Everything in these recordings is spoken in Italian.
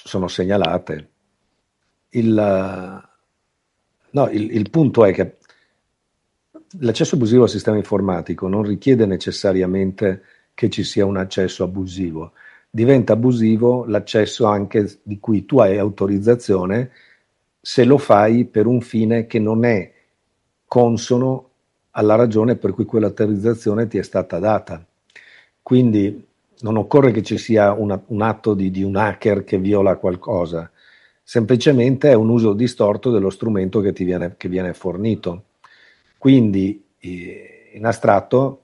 sono segnalate. Il, no, il punto è che l'accesso abusivo al sistema informatico non richiede necessariamente che ci sia un accesso abusivo. Diventa abusivo l'accesso anche di cui tu hai autorizzazione se lo fai per un fine che non è consono alla ragione per cui quell'autorizzazione ti è stata data. Quindi non occorre che ci sia un atto di un hacker che viola qualcosa, semplicemente è un uso distorto dello strumento che viene fornito. Quindi in astratto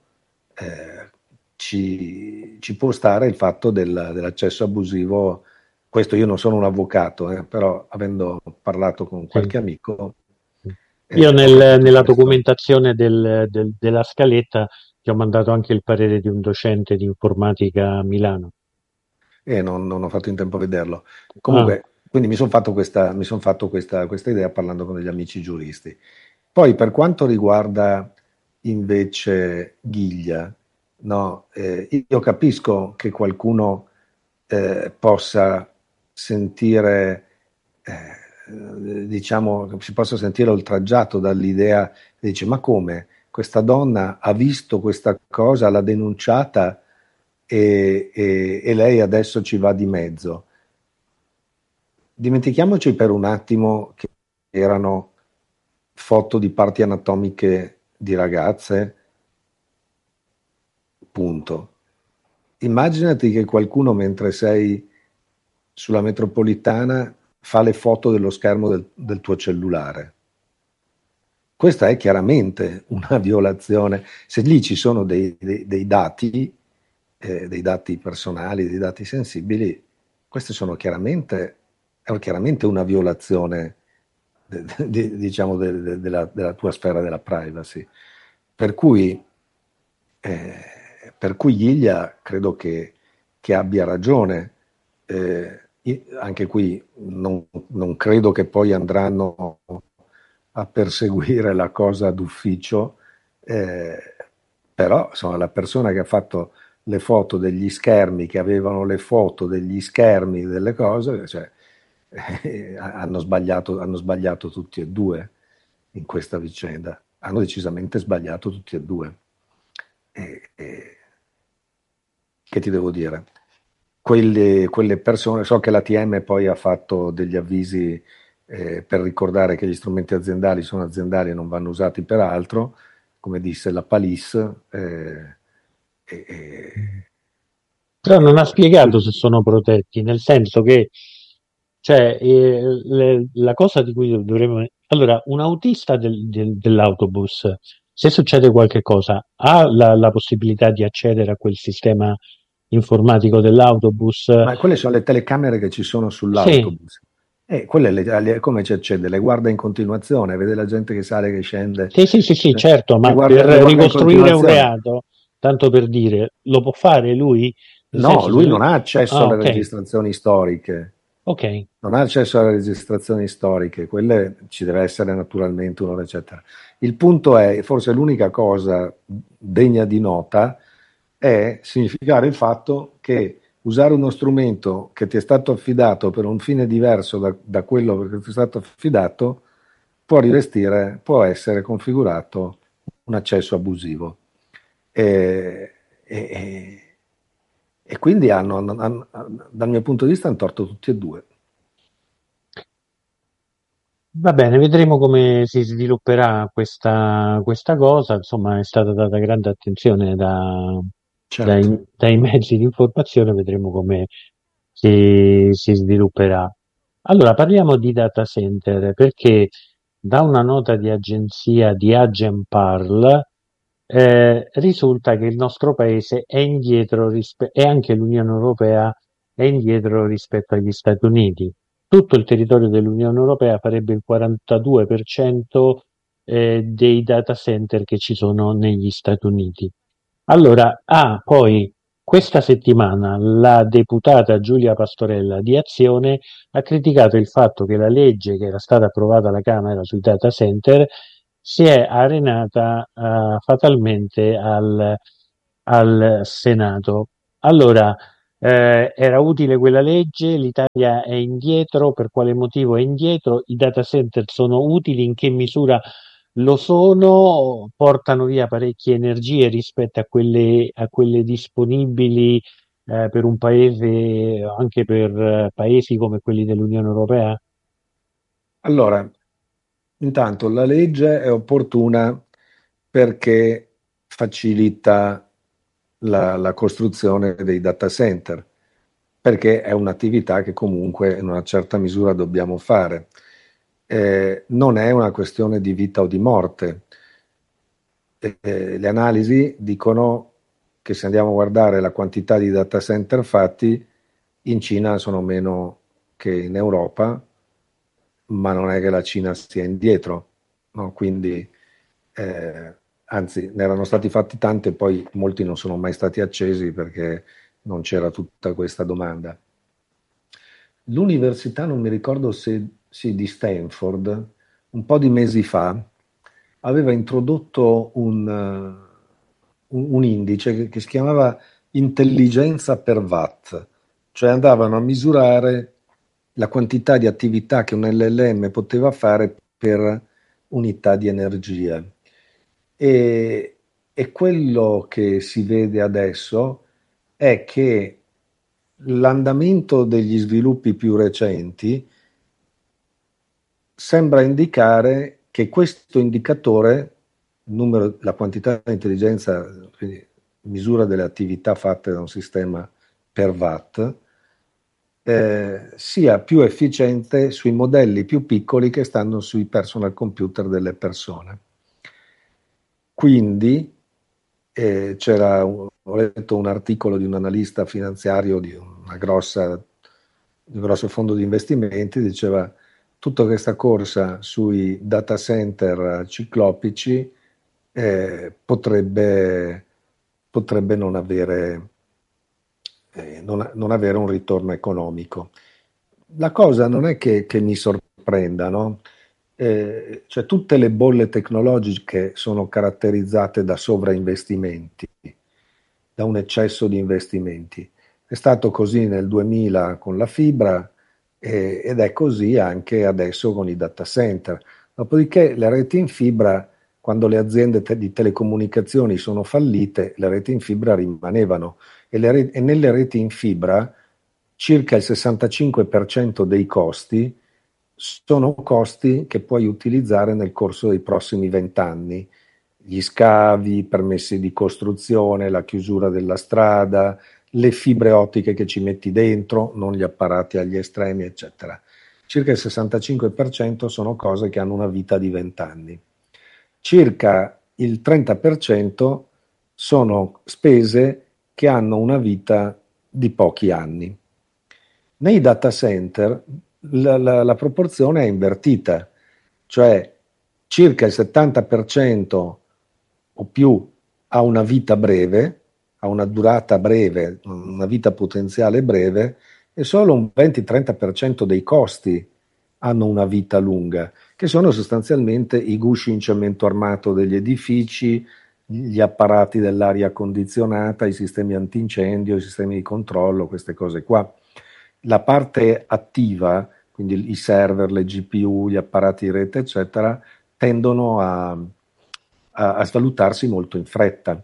ci può stare il fatto dell'accesso abusivo. Questo io non sono un avvocato, però avendo parlato con Sì. qualche amico Io ho capito nella questo. documentazione della scaletta ti ho mandato anche il parere di un docente di informatica a Milano. E non ho fatto in tempo a vederlo. Ah, Comunque, quindi mi son fatto questa idea parlando con degli amici giuristi. Poi per quanto riguarda invece Ghiglia, no, io capisco che qualcuno possa sentire, diciamo, si possa sentire oltraggiato dall'idea, dice, ma come? Questa donna ha visto questa cosa, l'ha denunciata e lei adesso ci va di mezzo. Dimentichiamoci per un attimo che erano foto di parti anatomiche di ragazze, punto. Immaginati che qualcuno mentre sei sulla metropolitana fa le foto dello schermo del tuo cellulare. Questa è chiaramente una violazione. Se lì ci sono dei dati personali, dei dati sensibili, queste sono è chiaramente una violazione diciamo della tua sfera della privacy. Per cui, per cui Ghiglia credo che abbia ragione. Anche qui non credo che poi andranno a perseguire la cosa d'ufficio, eh, però insomma, la persona che ha fatto le foto degli schermi, che avevano le foto degli schermi delle cose, cioè, hanno sbagliato tutti e due in questa vicenda, hanno decisamente sbagliato tutti e due. E che ti devo dire? Quelle persone, so che l'ATM poi ha fatto degli avvisi per ricordare che gli strumenti aziendali sono aziendali e non vanno usati per altro, come disse la Palis. E, e- però non ha spiegato qui- se sono protetti, nel senso che cioè, la cosa di cui dovremmo... Allora, un autista dell'autobus, se succede qualche cosa, ha la possibilità di accedere a quel sistema informatico dell'autobus? ma quelle sono le telecamere che ci sono Sì, sull'autobus. E quelle come ci accede? Le guarda in continuazione, vede la gente che sale, che scende, sì, sì, sì, sì, certo, ma per le guarda in ricostruire un continuazione. reato, tanto per dire, lo può fare lui? Nel No, senso, se lui lui... non ha accesso Ah, alle ok, registrazioni storiche, ok. non ha accesso alle registrazioni storiche, quelle ci deve essere naturalmente un'ora, eccetera. Il punto è, forse l'unica cosa degna di nota è significare il fatto che usare uno strumento che ti è stato affidato per un fine diverso da quello per cui ti è stato affidato può essere configurato un accesso abusivo. E, e- e quindi dal mio punto di vista hanno torto tutti e due. Va bene, vedremo come si svilupperà questa cosa. Insomma, è stata data grande attenzione Certo. dai mezzi di informazione, vedremo come si svilupperà. Allora, parliamo di data center, perché da una nota di agenzia di Agenparl risulta che il nostro paese è indietro e anche l'Unione Europea è indietro rispetto agli Stati Uniti. Tutto il territorio dell'Unione Europea farebbe il 42% dei data center che ci sono negli Stati Uniti. Allora, poi questa settimana la deputata Giulia Pastorella di Azione ha criticato il fatto che la legge che era stata approvata alla Camera sui data center si è arenata fatalmente al Senato. Allora, era utile quella legge, l'Italia è indietro, per quale motivo è indietro? I data center sono utili, in che misura lo sono, portano via parecchie energie rispetto a quelle disponibili per un paese, anche per paesi come quelli dell'Unione Europea? Allora, intanto la legge è opportuna perché facilita la costruzione dei data center, perché è un'attività che comunque in una certa misura dobbiamo fare. Non è una questione di vita o di morte. Le analisi dicono che se andiamo a guardare la quantità di data center fatti, in Cina sono meno che in Europa, ma non è che la Cina stia indietro, no? Quindi, eh, anzi, ne erano stati fatti tanti e poi molti non sono mai stati accesi perché non c'era tutta questa domanda. L'università, non mi ricordo se sì, di Stanford, un po' di mesi fa, aveva introdotto un indice che si chiamava intelligenza per watt, cioè andavano a misurare la quantità di attività che un LLM poteva fare per unità di energia. E, e quello che si vede adesso è che l'andamento degli sviluppi più recenti sembra indicare che questo indicatore, la quantità di intelligenza, quindi misura delle attività fatte da un sistema per watt, sia più efficiente sui modelli più piccoli che stanno sui personal computer delle persone. Quindi ho letto un articolo di un analista finanziario di un grosso fondo di investimenti, diceva tutta questa corsa sui data center ciclopici potrebbe non avere un ritorno economico. La cosa non è che mi sorprenda, no? Cioè tutte le bolle tecnologiche sono caratterizzate da sovrainvestimenti, da un eccesso di investimenti. È stato così nel 2000 con la fibra ed è così anche adesso con i data center. Dopodiché le reti in fibra, quando le aziende di telecomunicazioni sono fallite, le reti in fibra rimanevano e nelle reti in fibra circa il 65% dei costi sono costi che puoi utilizzare nel corso dei prossimi 20 anni. Gli scavi, i permessi di costruzione, la chiusura della strada, le fibre ottiche che ci metti dentro, non gli apparati agli estremi, eccetera. Circa il 65% sono cose che hanno una vita di 20 anni. Circa il 30% sono spese che hanno una vita di pochi anni. Nei data center la proporzione è invertita, cioè circa il 70% o più ha una vita breve, ha una durata breve, una vita potenziale breve, e solo un 20-30% dei costi hanno una vita lunga, che sono sostanzialmente i gusci in cemento armato degli edifici, gli apparati dell'aria condizionata, i sistemi antincendio, i sistemi di controllo, queste cose qua. La parte attiva, quindi i server, le GPU, gli apparati di rete, eccetera, tendono a svalutarsi molto in fretta.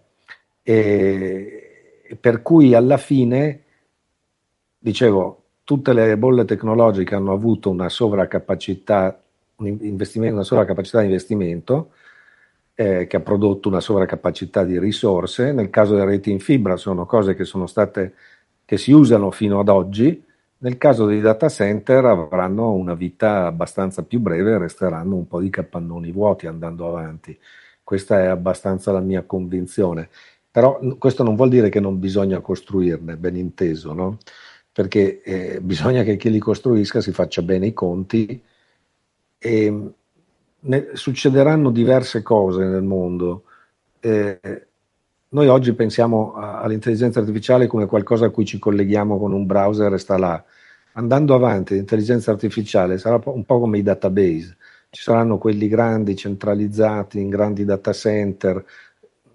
E per cui alla fine, dicevo, tutte le bolle tecnologiche hanno avuto una sovraccapacità, una sovraccapacità di investimento che ha prodotto una sovraccapacità di risorse. Nel caso delle reti in fibra sono cose che si usano fino ad oggi. Nel caso dei data center avranno una vita abbastanza più breve e resteranno un po' di capannoni vuoti andando avanti. Questa è abbastanza la mia convinzione. Però questo non vuol dire che non bisogna costruirne, ben inteso, no? Perché bisogna che chi li costruisca si faccia bene i conti e succederanno diverse cose nel mondo. Eh, Noi oggi pensiamo all'intelligenza artificiale come qualcosa a cui ci colleghiamo con un browser e sta là. Andando avanti, l'intelligenza artificiale sarà un po' come i database. Ci saranno quelli grandi, centralizzati, in grandi data center,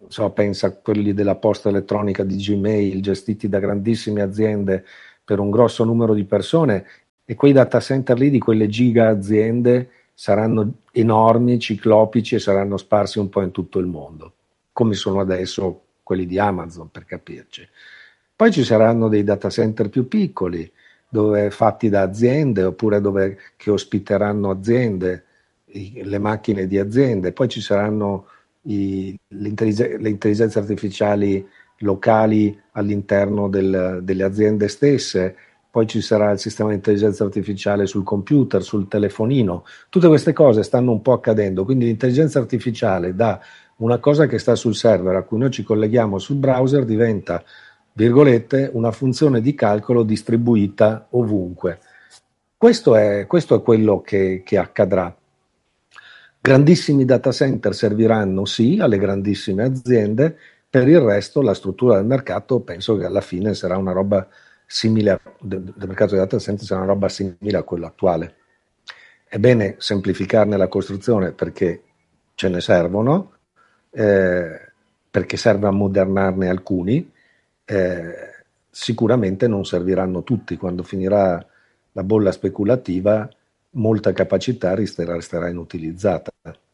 so, pensa a quelli della posta elettronica di Gmail, gestiti da grandissime aziende per un grosso numero di persone, e quei data center lì di quelle giga aziende saranno enormi, ciclopici, e saranno sparsi un po' in tutto il mondo, come sono adesso quelli di Amazon, per capirci. Poi ci saranno dei data center più piccoli, dove fatti da aziende, oppure che ospiteranno aziende, le macchine di aziende. Poi ci saranno le intelligenze artificiali locali all'interno delle aziende stesse. Poi ci sarà il sistema di intelligenza artificiale sul computer, sul telefonino. Tutte queste cose stanno un po' accadendo, quindi l'intelligenza artificiale da una cosa che sta sul server a cui noi ci colleghiamo sul browser diventa, virgolette, una funzione di calcolo distribuita ovunque. Questo è quello che accadrà. Grandissimi data center serviranno sì alle grandissime aziende, per il resto la struttura del mercato penso che alla fine sarà una roba simile, del mercato dei data center sarà una roba simile a quello attuale. È bene semplificarne la costruzione perché ce ne servono, perché serve ammodernarne alcuni, sicuramente non serviranno tutti. Quando finirà la bolla speculativa, molta capacità resterà inutilizzata.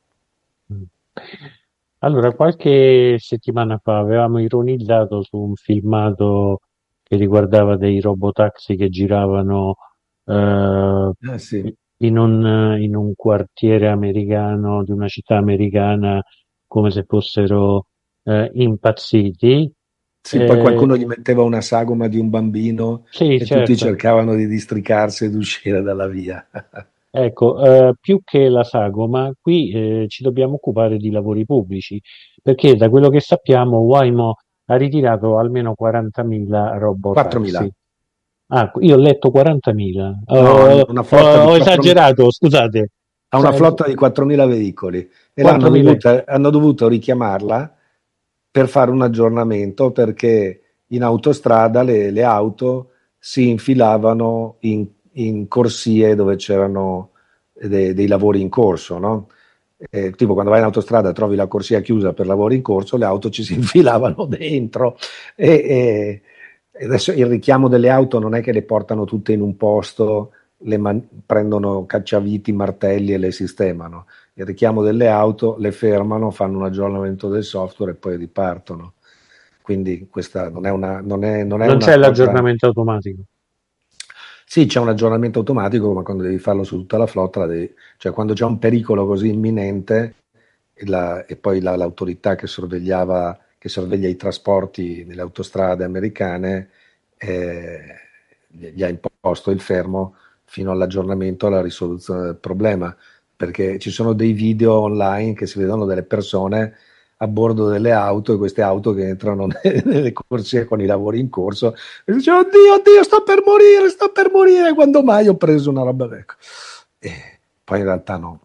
Allora, qualche settimana fa avevamo ironizzato su un filmato che riguardava dei robotaxi che giravano eh, Sì. in un quartiere americano, di una città americana, come se fossero impazziti. Sì, poi Eh, qualcuno gli metteva una sagoma di un bambino sì, e tutti certo. cercavano di districarsi ed uscire dalla via. Ecco, più che la sagoma, qui ci dobbiamo occupare di lavori pubblici, perché da quello che sappiamo Waymo ha ritirato almeno 40.000 robotaxi. 4.000. Ah, io ho letto 40.000. No, hanno una flotta di Ho 4.000. esagerato, scusate. Ha una flotta di 4.000 veicoli e 4.000. hanno dovuto richiamarla per fare un aggiornamento, perché in autostrada le auto si infilavano in corsie dove c'erano dei lavori in corso, no? Tipo quando vai in autostrada trovi la corsia chiusa per lavori in corso, le auto ci si infilavano dentro, e adesso il richiamo delle auto non è che le portano tutte in un posto, prendono cacciaviti, martelli e le sistemano. Il richiamo delle auto, le fermano, fanno un aggiornamento del software e poi ripartono. Quindi questa non è Non una c'è cosa. l'aggiornamento automatico. Sì, c'è un aggiornamento automatico, ma quando devi farlo su tutta la flotta, cioè quando c'è un pericolo così imminente, e poi l'autorità che sorveglia i trasporti nelle autostrade americane, gli ha imposto il fermo fino all'aggiornamento, alla risoluzione del problema, perché ci sono dei video online che si vedono delle persone a bordo delle auto, e queste auto che entrano nelle corsie con i lavori in corso e dice: oddio, oddio, sto per morire, quando mai ho preso una roba, ecco. E poi in realtà no,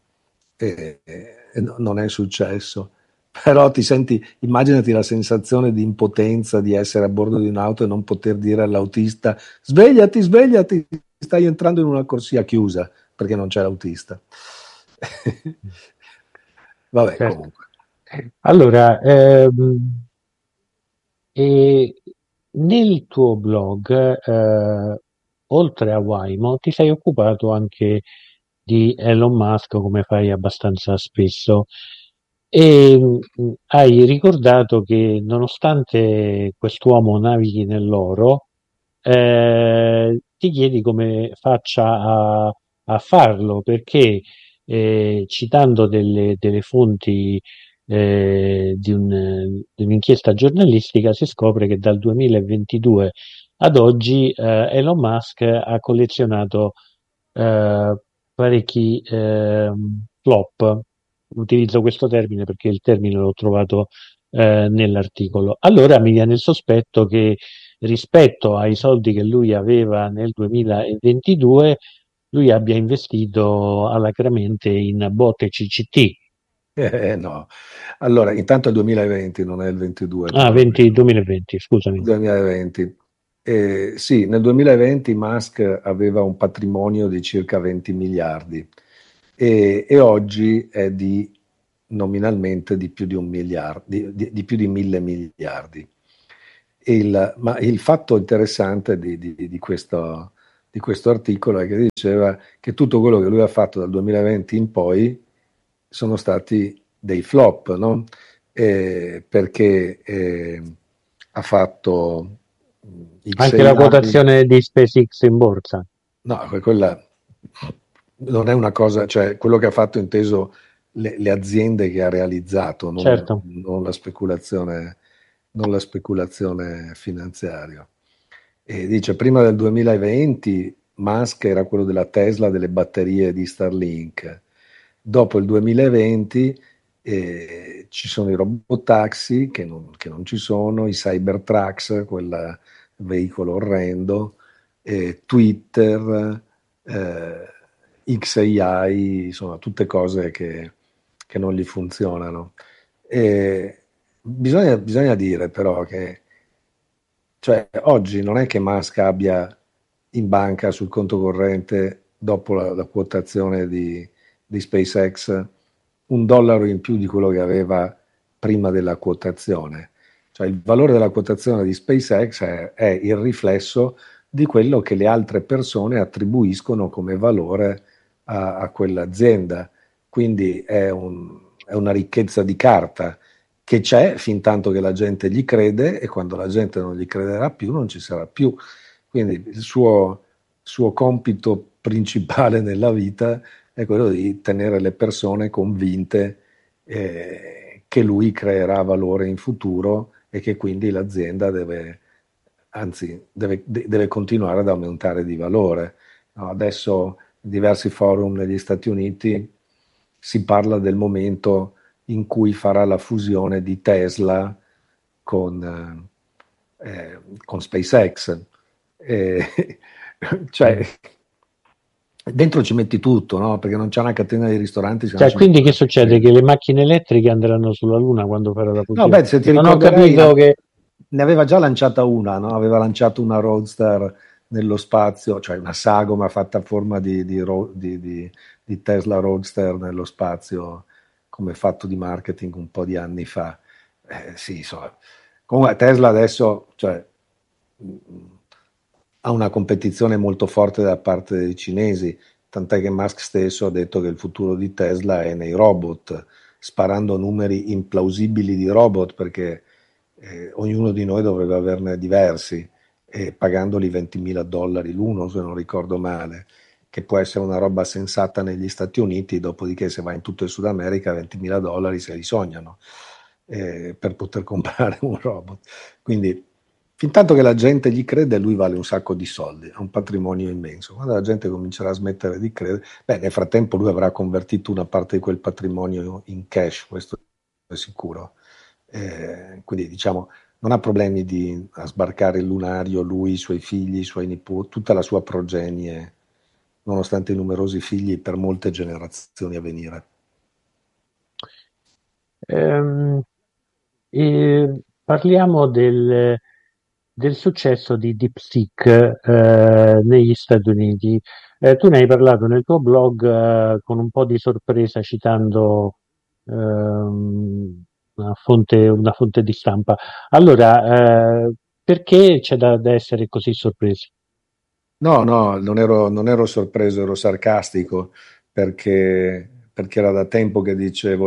non è successo. Però immaginati la sensazione di impotenza di essere a bordo di un'auto e non poter dire all'autista: svegliati, svegliati, stai entrando in una corsia chiusa, perché non c'è l'autista. Vabbè, Certo. comunque. Allora, e nel tuo blog, oltre a Waymo, ti sei occupato anche di Elon Musk, come fai abbastanza spesso, e hai ricordato che nonostante quest'uomo navighi nell'oro, ti chiedi come faccia a farlo, perché citando delle fonti di un'inchiesta giornalistica si scopre che dal 2022 ad oggi Elon Musk ha collezionato eh, parecchi flop. Utilizzo questo termine perché il termine l'ho trovato nell'articolo. Allora mi viene il sospetto che rispetto ai soldi che lui aveva nel 2022, lui abbia investito alacremente in botte CCT. No, allora intanto è il 2020, non è il 22 Ah, però. 2020, scusami. 2020. Sì, nel 2020 Musk aveva un patrimonio di circa 20 miliardi, e oggi è di nominalmente di più di 1 miliardo, di più di 1.000 miliardi. Ma il fatto interessante di questo articolo è che diceva che tutto quello che lui ha fatto dal 2020 in poi sono stati dei flop, no? Perché ha fatto Anche la XAI. quotazione di SpaceX in borsa. No, quella non è una cosa, cioè quello che ha fatto inteso le aziende che ha realizzato, Certo. non la speculazione finanziaria. E dice, prima del 2020 Musk era quello della Tesla delle batterie di Starlink. Dopo il 2020 ci sono i robotaxi che non ci sono, i Cybertrucks, quel veicolo orrendo, Twitter, XAI, insomma, tutte cose che non gli funzionano. E bisogna dire però che cioè, oggi non è che Musk abbia in banca sul conto corrente, dopo la quotazione di SpaceX, $1 in più di quello che aveva prima della quotazione. Cioè, il valore della quotazione di SpaceX è il riflesso di quello che le altre persone attribuiscono come valore a quell'azienda. Quindi è una ricchezza di carta che c'è fin tanto che la gente gli crede, e quando la gente non gli crederà più non ci sarà più. Quindi il suo compito principale nella vita è quello di tenere le persone convinte che lui creerà valore in futuro e che quindi l'azienda deve continuare ad aumentare di valore. No, adesso in diversi forum negli Stati Uniti si parla del momento in cui farà la fusione di Tesla con SpaceX. Eh, cioè, Mm. dentro ci metti tutto, no? Perché non c'è una catena di ristoranti se non Cioè, ci metti quindi che una succede? Che pizzeria. le macchine elettriche andranno sulla Luna quando farà la No, fusione? beh, se ti Non ho ricorderai, capito che... ne aveva già lanciata una, no? Aveva lanciato una Roadster nello spazio, cioè una sagoma fatta a forma di Tesla Roadster nello spazio, come fatto di marketing un po' di anni fa. Sì, insomma. Comunque Tesla adesso, cioè, mh, ha una competizione molto forte da parte dei cinesi, tant'è che Musk stesso ha detto che il futuro di Tesla è nei robot, sparando numeri implausibili di robot, perché ognuno di noi dovrebbe averne diversi, pagandoli $20.000 l'uno, se non ricordo male, che può essere una roba sensata negli Stati Uniti, dopodiché se vai in tutto il Sud America $20.000 se li sognano per poter comprare un robot. Quindi fintanto che la gente gli crede, lui vale un sacco di soldi, ha un patrimonio immenso. Quando la gente comincerà a smettere di credere, beh, nel frattempo lui avrà convertito una parte di quel patrimonio in cash, questo è sicuro. Quindi diciamo, non ha problemi a sbarcare il lunario, lui, i suoi figli, i suoi nipoti, tutta la sua progenie, nonostante i numerosi figli per molte generazioni a venire. Ehm, parliamo del successo di DeepSeek negli Stati Uniti. Tu ne hai parlato nel tuo blog con un po' di sorpresa citando una fonte di stampa. Allora, perché c'è da essere così sorpresi? No, no, non ero sorpreso, ero sarcastico perché era da tempo che dicevo,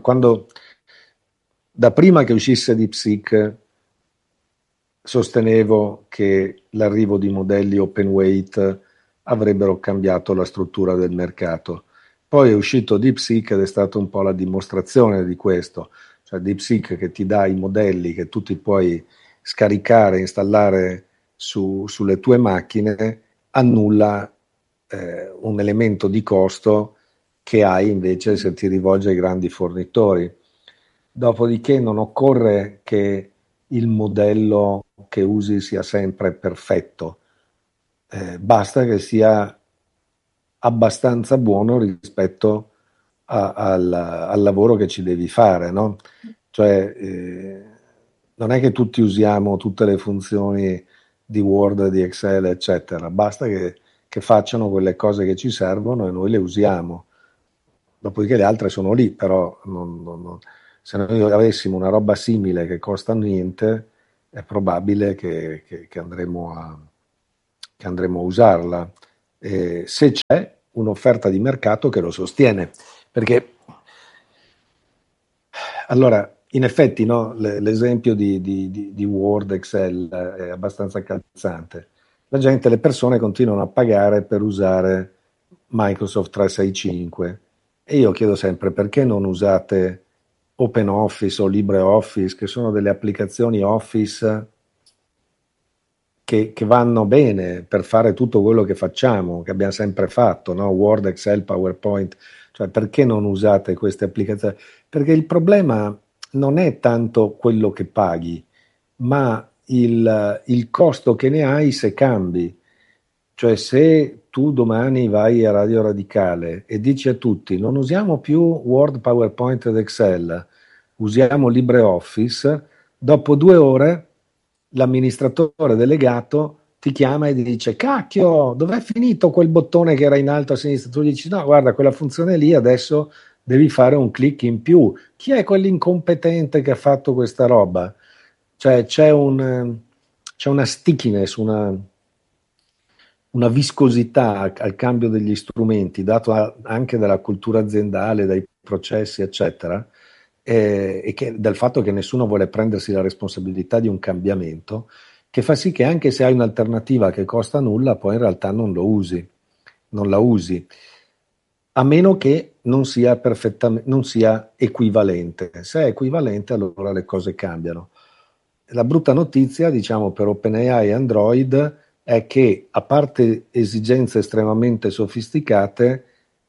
da prima che uscisse DeepSeek, sostenevo che l'arrivo di modelli open weight avrebbero cambiato la struttura del mercato. Poi è uscito DeepSeek ed è stata un po' la dimostrazione di questo, cioè DeepSeek che ti dà i modelli che tu ti puoi scaricare, installare sulle tue macchine, annulla un elemento di costo che hai invece se ti rivolgi ai grandi fornitori. Dopodiché non occorre che il modello che usi sia sempre perfetto, basta che sia abbastanza buono rispetto al lavoro che ci devi fare, no? Cioè, non è che tutti usiamo tutte le funzioni di Word, di Excel, eccetera, basta che facciano quelle cose che ci servono e noi le usiamo. dopodiché le altre sono lì, però se noi avessimo una roba simile che costa niente, è probabile che andremo a usarla, se c'è un'offerta di mercato che lo sostiene. Perché allora, in effetti, no, l'esempio di Word, Excel è abbastanza calzante. Le persone continuano a pagare per usare Microsoft 365 e io chiedo sempre perché non usate OpenOffice o LibreOffice, che sono delle applicazioni Office che vanno bene per fare tutto quello che facciamo, che abbiamo sempre fatto, no? Word, Excel, PowerPoint, cioè perché non usate queste applicazioni? Perché il problema non è tanto quello che paghi, ma il costo che ne hai se cambi. Cioè se tu domani vai a Radio Radicale e dici a tutti non usiamo più Word, PowerPoint ed Excel, usiamo LibreOffice, dopo 2 ore l'amministratore delegato ti chiama e ti dice cacchio, dov'è finito quel bottone che era in alto a sinistra? Tu gli dici no, guarda, quella funzione lì adesso devi fare un clic in più. Chi è quell'incompetente che ha fatto questa roba? Cioè c'è una stickiness, una viscosità al cambio degli strumenti, dato anche dalla cultura aziendale, dai processi, eccetera, dal fatto che nessuno vuole prendersi la responsabilità di un cambiamento, che fa sì che anche se hai un'alternativa che costa nulla, poi in realtà non lo usi, non la usi, a meno che non sia equivalente. Se è equivalente, allora le cose cambiano. La brutta notizia, diciamo, per OpenAI e Android è che, a parte esigenze estremamente sofisticate,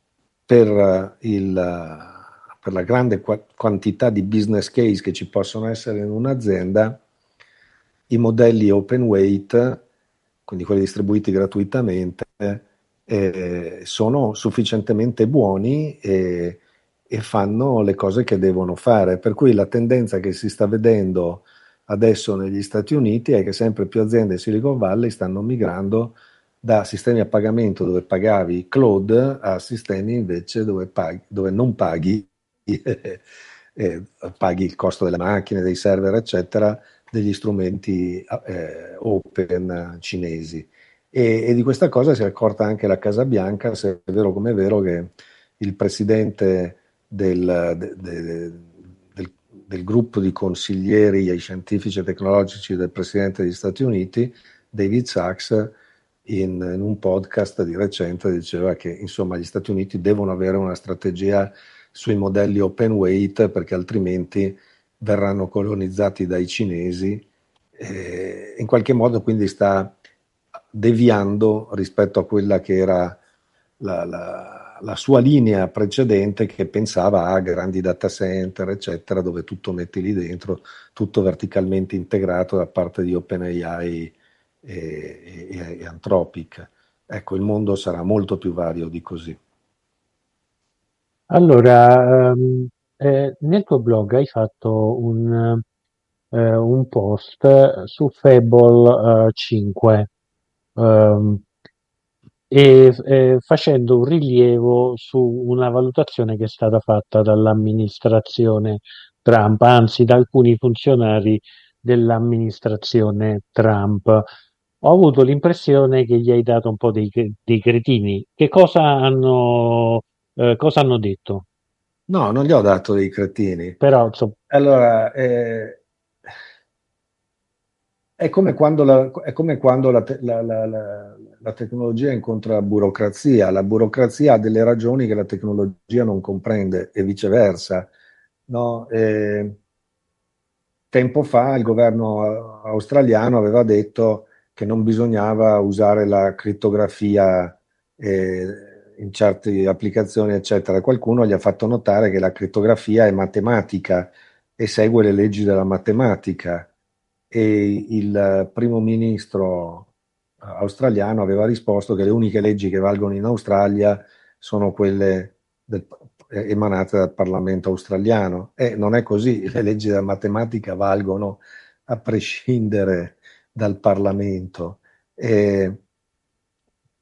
per la grande quantità di business case che ci possono essere in un'azienda, i modelli open weight, quindi quelli distribuiti gratuitamente, sono sufficientemente buoni e fanno le cose che devono fare. Per cui la tendenza che si sta vedendo adesso negli Stati Uniti è che sempre più aziende in Silicon Valley stanno migrando da sistemi a pagamento dove pagavi cloud a sistemi invece dove non paghi, paghi il costo delle macchine, dei server, eccetera, degli strumenti open cinesi. E di questa cosa si è accorta anche la Casa Bianca, se è vero come è vero che il presidente del gruppo di consiglieri ai scientifici e tecnologici del presidente degli Stati Uniti, David Sachs, in un podcast di recente diceva che insomma gli Stati Uniti devono avere una strategia sui modelli open weight perché altrimenti verranno colonizzati dai cinesi. In qualche modo quindi sta deviando rispetto a quella che era la sua linea precedente, che pensava a grandi data center, eccetera, dove tutto metti lì dentro, tutto verticalmente integrato da parte di OpenAI e Anthropic. Ecco, il mondo sarà molto più vario di così. Allora, nel tuo blog hai fatto un post su Fable 5, ehm, facendo un rilievo su una valutazione che è stata fatta dall'amministrazione Trump, anzi da alcuni funzionari dell'amministrazione Trump. Ho avuto l'impressione che gli hai dato un po' dei cretini. Che cosa hanno detto? No, non gli ho dato dei cretini. Però, insomma, Allora, è come quando la tecnologia incontra la burocrazia ha delle ragioni che la tecnologia non comprende e viceversa, no? Tempo fa il governo australiano aveva detto che non bisognava usare la crittografia in certe applicazioni, eccetera. Qualcuno gli ha fatto notare che la crittografia è matematica e segue le leggi della matematica e il primo ministro australiano aveva risposto che le uniche leggi che valgono in Australia sono quelle emanate dal Parlamento australiano. E non è così, le leggi della matematica valgono a prescindere dal Parlamento. E,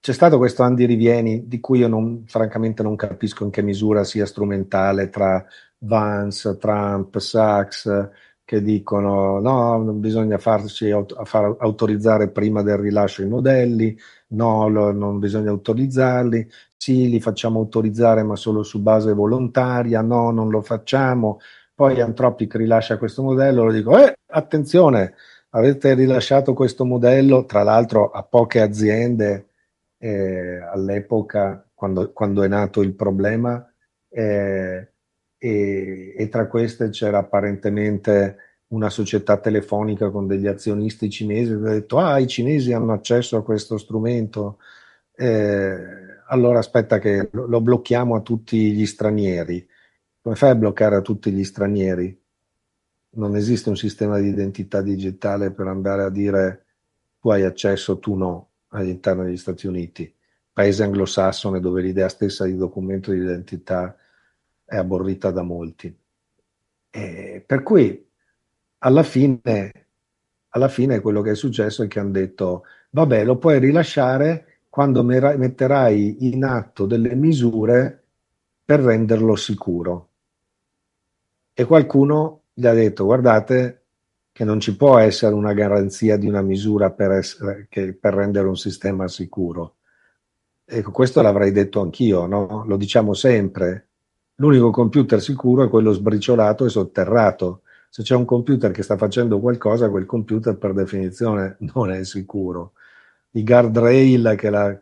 c'è stato questo andirivieni di cui io francamente non capisco in che misura sia strumentale, tra Vance, Trump, Sachs, che dicono no, non bisogna far autorizzare prima del rilascio i modelli, no, non bisogna autorizzarli, sì, li facciamo autorizzare ma solo su base volontaria, no, non lo facciamo. Poi Anthropic rilascia questo modello, lo dico, attenzione, avete rilasciato questo modello, tra l'altro a poche aziende all'epoca, quando è nato il problema, eh, e tra queste c'era apparentemente una società telefonica con degli azionisti cinesi che ha detto, i cinesi hanno accesso a questo strumento, allora aspetta che lo blocchiamo a tutti gli stranieri. Come fai a bloccare a tutti gli stranieri? Non esiste un sistema di identità digitale per andare a dire tu hai accesso, tu no, all'interno degli Stati Uniti, paese anglosassone dove l'idea stessa di documento di identità è aborrita da molti. Per cui alla fine, alla fine quello che è successo è che hanno detto vabbè, lo puoi rilasciare quando metterai in atto delle misure per renderlo sicuro. E qualcuno gli ha detto guardate che non ci può essere una garanzia di una misura per rendere un sistema sicuro. Ecco, questo l'avrei detto anch'io, no? Lo diciamo sempre. L'unico computer sicuro è quello sbriciolato e sotterrato. Se c'è un computer che sta facendo qualcosa, quel computer per definizione non è sicuro. I guardrail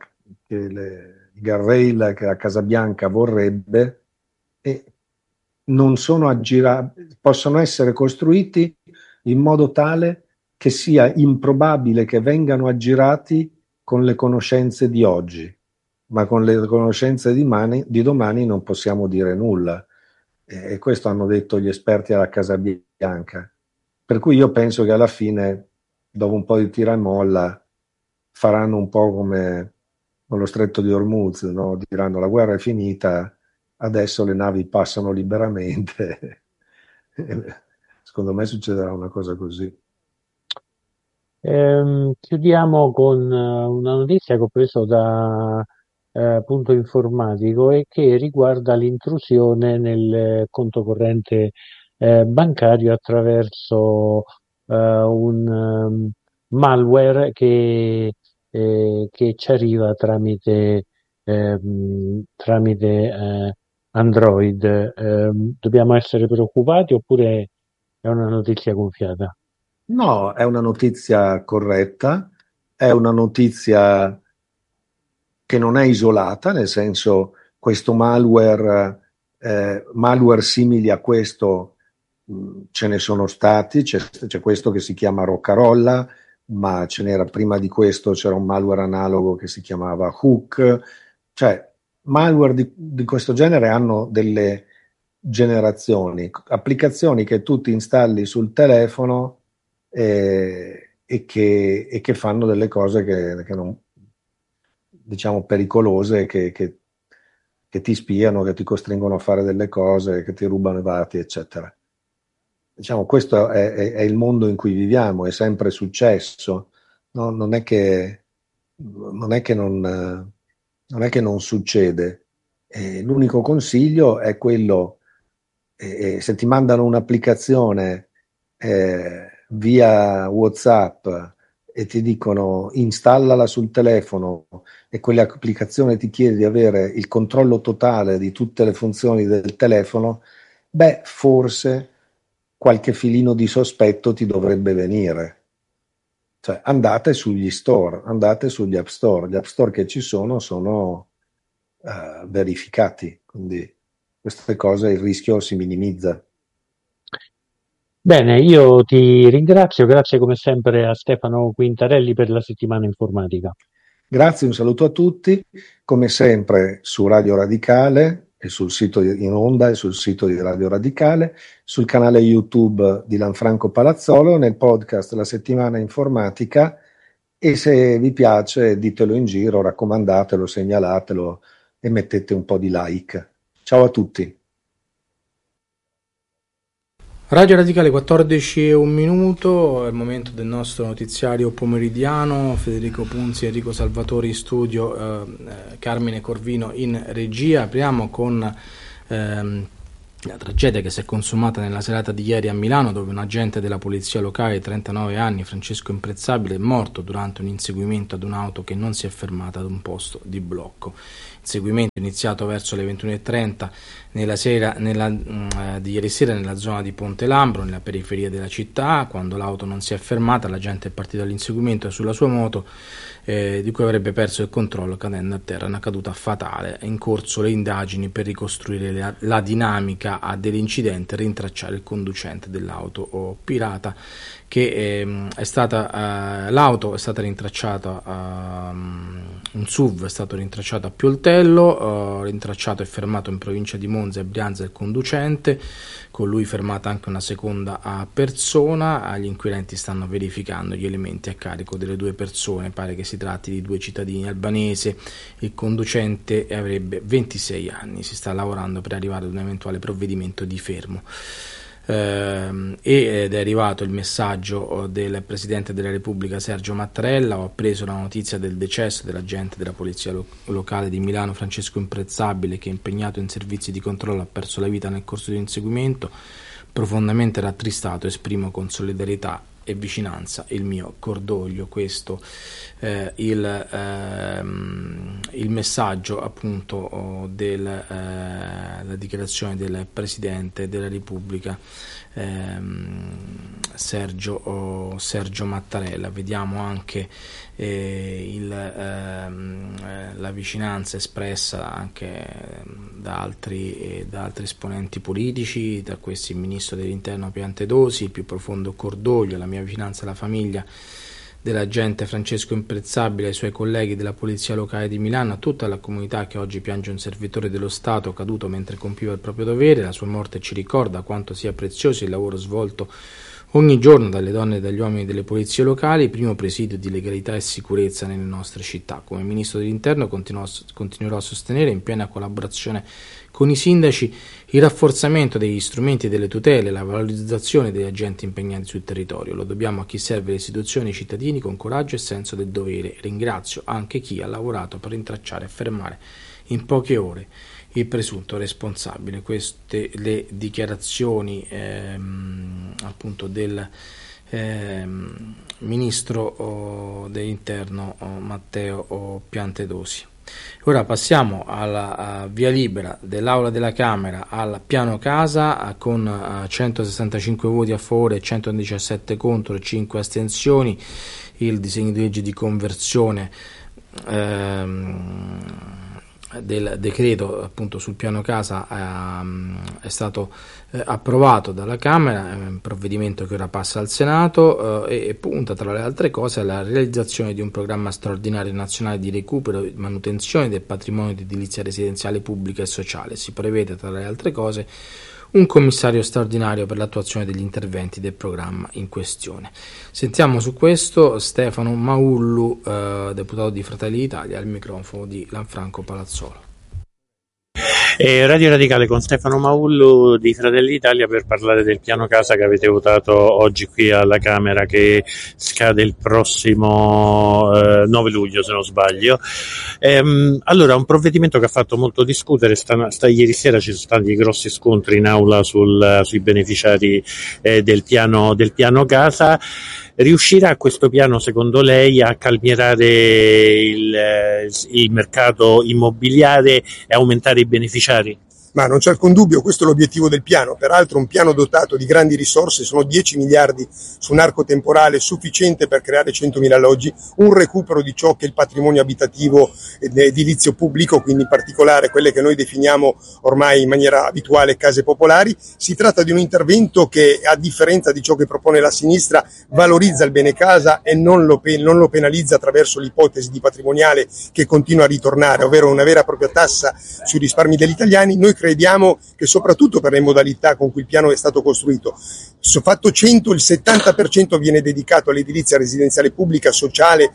i guardrail che la Casa Bianca vorrebbe non sono aggirabili, possono essere costruiti in modo tale che sia improbabile che vengano aggirati con le conoscenze di oggi, ma con le conoscenze di domani non possiamo dire nulla. E questo hanno detto gli esperti alla Casa Bianca. Per cui io penso che alla fine, dopo un po' di tira e molla, faranno un po' come con lo stretto di Hormuz, no? Diranno la guerra è finita, adesso le navi passano liberamente. Secondo me succederà una cosa così. Chiudiamo con una notizia che ho preso da Punto Informatico e che riguarda l'intrusione nel conto corrente bancario attraverso un malware che ci arriva tramite Android. Dobbiamo essere preoccupati oppure è una notizia gonfiata? No, è una notizia corretta, è una notizia che non è isolata, nel senso questo malware simili a questo ce ne sono stati, c'è questo che si chiama Roccarolla, ma ce n'era prima di questo, c'era un malware analogo che si chiamava Hook, cioè malware di questo genere hanno delle generazioni, applicazioni che tu ti installi sul telefono e che fanno delle cose che non, diciamo, pericolose, che ti spiano, che ti costringono a fare delle cose, che ti rubano i dati, eccetera. Diciamo, questo è il mondo in cui viviamo, è sempre successo, no? Non è che non succede. L'unico consiglio è quello, se ti mandano un'applicazione via WhatsApp e ti dicono installala sul telefono e quell'applicazione ti chiede di avere il controllo totale di tutte le funzioni del telefono, beh, forse qualche filino di sospetto ti dovrebbe venire. Cioè, andate sugli store, andate sugli app store. Gli app store che ci sono verificati, quindi queste cose il rischio si minimizza. Bene, io ti ringrazio, grazie come sempre a Stefano Quintarelli per la settimana informatica. Grazie, un saluto a tutti, come sempre su Radio Radicale e sul sito in onda e sul sito di Radio Radicale, sul canale YouTube di Lanfranco Palazzolo, nel podcast La Settimana Informatica, e se vi piace ditelo in giro, raccomandatelo, segnalatelo e mettete un po' di like. Ciao a tutti. Radio Radicale 14 e un minuto, è il momento del nostro notiziario pomeridiano. Federico Punzi, Enrico Salvatori in studio, Carmine Corvino in regia. Apriamo con la tragedia che si è consumata nella serata di ieri a Milano, dove un agente della polizia locale di 39 anni, Francesco Imprezzabile, è morto durante un inseguimento ad un'auto che non si è fermata ad un posto di blocco. Inseguimento iniziato verso le 21:30 di ieri sera nella zona di Ponte Lambro, nella periferia della città. Quando l'auto non si è fermata, l'agente è partito all'inseguimento sulla sua moto, di cui avrebbe perso il controllo cadendo a terra, una caduta fatale. È in corso le indagini per ricostruire la dinamica dell'incidente e rintracciare il conducente dell'auto pirata, che l'auto è stata rintracciata, un SUV è stato rintracciato a Pioltello, rintracciato e fermato in provincia di Monza e Brianza il conducente, con lui fermata anche una seconda persona. Gli inquirenti stanno verificando gli elementi a carico delle due persone, pare che si tratti di due cittadini albanesi. Il conducente avrebbe 26 anni, si sta lavorando per arrivare ad un eventuale provvedimento di fermo. Ed è arrivato il messaggio del Presidente della Repubblica Sergio Mattarella. Ho appreso la notizia del decesso dell'agente della polizia locale di Milano Francesco Imprezzabile, che impegnato in servizi di controllo ha perso la vita nel corso di un inseguimento. Profondamente rattristato, esprimo con solidarietà e vicinanza il mio cordoglio. Questo il messaggio appunto della dichiarazione del Presidente della Repubblica Sergio Mattarella. Vediamo anche la vicinanza espressa anche da altri esponenti politici, da questi il Ministro dell'Interno Piantedosi. Il più profondo cordoglio, la mia vicinanza alla famiglia dell'agente Francesco Imprezzabile, ai suoi colleghi della Polizia Locale di Milano, a tutta la comunità che oggi piange un servitore dello Stato caduto mentre compiva il proprio dovere. La sua morte ci ricorda quanto sia prezioso il lavoro svolto ogni giorno dalle donne e dagli uomini delle polizie locali, primo presidio di legalità e sicurezza nelle nostre città. Come Ministro dell'Interno continuerò a sostenere, in piena collaborazione con i sindaci, il rafforzamento degli strumenti e delle tutele, la valorizzazione degli agenti impegnati sul territorio. Lo dobbiamo a chi serve le istituzioni e i cittadini con coraggio e senso del dovere. Ringrazio anche chi ha lavorato per rintracciare e fermare in poche ore il presunto responsabile. Queste le dichiarazioni appunto del Ministro dell'Interno Matteo Piantedosi. Ora passiamo alla via libera dell'Aula della Camera al piano casa, con 165 voti a favore, 117 contro e 5 astensioni. Il disegno di legge di conversione del decreto appunto sul piano casa è stato approvato dalla Camera. È un provvedimento che ora passa al Senato e punta, tra le altre cose, alla realizzazione di un programma straordinario nazionale di recupero e manutenzione del patrimonio di edilizia residenziale pubblica e sociale. Si prevede, tra le altre cose, un commissario straordinario per l'attuazione degli interventi del programma in questione. Sentiamo su questo Stefano Maullu, deputato di Fratelli d'Italia, al microfono di Lanfranco Palazzolo. Radio Radicale con Stefano Maullu di Fratelli d'Italia per parlare del piano casa che avete votato oggi qui alla Camera, che scade il prossimo 9 luglio se non sbaglio. Allora, un provvedimento che ha fatto molto discutere. Ieri sera ci sono stati grossi scontri in aula sui beneficiari del piano casa. Riuscirà questo piano, secondo lei, a calmierare il mercato immobiliare e aumentare i beneficiari? Ma non c'è alcun dubbio, questo è l'obiettivo del piano, peraltro un piano dotato di grandi risorse, sono 10 miliardi su un arco temporale sufficiente per creare 100.000 alloggi, un recupero di ciò che è il patrimonio abitativo edilizio pubblico, quindi in particolare quelle che noi definiamo ormai in maniera abituale case popolari. Si tratta di un intervento che, a differenza di ciò che propone la sinistra, valorizza il bene casa e non lo penalizza attraverso l'ipotesi di patrimoniale che continua a ritornare, ovvero una vera e propria tassa sui risparmi degli italiani. Noi crediamo che soprattutto per le modalità con cui il piano è stato costruito, fatto 100, il 70% viene dedicato all'edilizia residenziale pubblica, sociale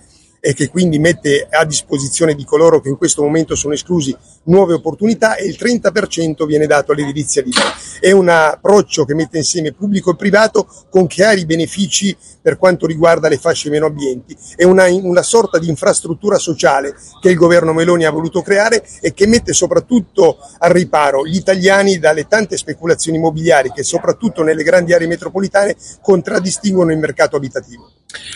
e che quindi mette a disposizione di coloro che in questo momento sono esclusi nuove opportunità, e il 30% viene dato all'edilizia libera. È un approccio che mette insieme pubblico e privato con chiari benefici per quanto riguarda le fasce meno abbienti. È una sorta di infrastruttura sociale che il governo Meloni ha voluto creare e che mette soprattutto al riparo gli italiani dalle tante speculazioni immobiliari che soprattutto nelle grandi aree metropolitane contraddistinguono il mercato abitativo.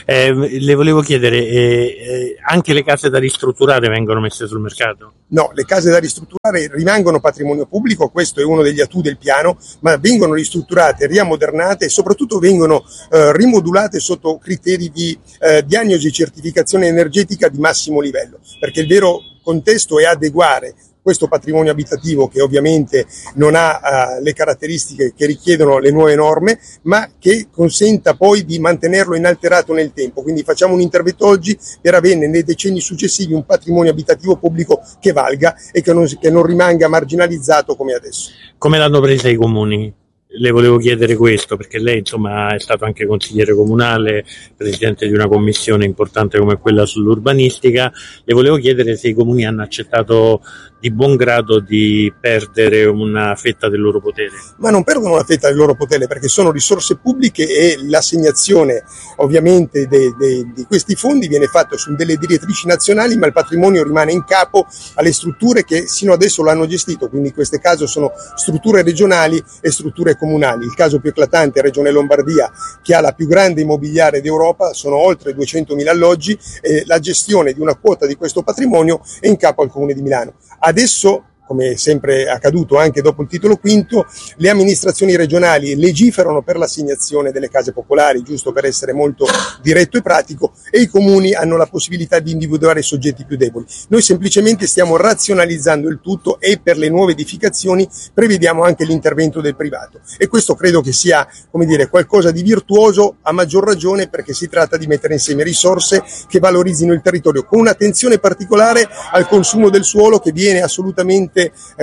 Le volevo chiedere, anche le case da ristrutturare vengono messe sul mercato? No, le case da ristrutturare rimangono patrimonio pubblico, questo è uno degli attu del piano, ma vengono ristrutturate, riammodernate e soprattutto vengono rimodulate sotto criteri di diagnosi e certificazione energetica di massimo livello, perché il vero contesto è adeguare questo patrimonio abitativo, che ovviamente non ha le caratteristiche che richiedono le nuove norme, ma che consenta poi di mantenerlo inalterato nel tempo. Quindi facciamo un intervento oggi per avere nei decenni successivi un patrimonio abitativo pubblico che valga e che non rimanga marginalizzato come adesso. Come l'hanno presa i comuni? Le volevo chiedere questo perché lei insomma è stato anche consigliere comunale, presidente di una commissione importante come quella sull'urbanistica. Le volevo chiedere se i comuni hanno accettato di buon grado di perdere una fetta del loro potere. Ma non perdono una fetta del loro potere, perché sono risorse pubbliche e l'assegnazione ovviamente di questi fondi viene fatta su delle direttrici nazionali, ma il patrimonio rimane in capo alle strutture che sino adesso l'hanno gestito, quindi in questo caso sono strutture regionali e strutture comunali. Il caso più eclatante è Regione Lombardia, che ha la più grande immobiliare d'Europa, sono oltre 200.000 alloggi, e la gestione di una quota di questo patrimonio è in capo al Comune di Milano. Adesso, come sempre accaduto anche dopo il titolo quinto, le amministrazioni regionali legiferano per l'assegnazione delle case popolari, giusto per essere molto diretto e pratico, e i comuni hanno la possibilità di individuare i soggetti più deboli. Noi semplicemente stiamo razionalizzando il tutto e per le nuove edificazioni prevediamo anche l'intervento del privato, e questo credo che sia, come dire, qualcosa di virtuoso, a maggior ragione perché si tratta di mettere insieme risorse che valorizzino il territorio, con un'attenzione particolare al consumo del suolo, che viene assolutamente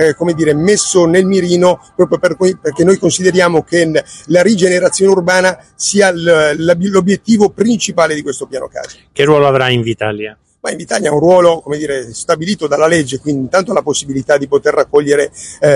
messo nel mirino, proprio perché noi consideriamo che la rigenerazione urbana sia l'obiettivo principale di questo piano case. Che ruolo avrà Invitalia? Ma Invitalia ha un ruolo, stabilito dalla legge, quindi intanto la possibilità di poter raccogliere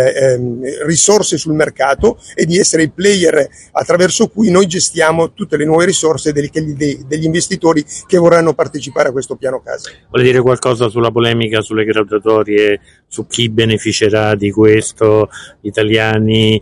risorse sul mercato e di essere il player attraverso cui noi gestiamo tutte le nuove risorse degli investitori che vorranno partecipare a questo piano casa. Vuole dire qualcosa sulla polemica sulle graduatorie, su chi beneficerà di questo, italiani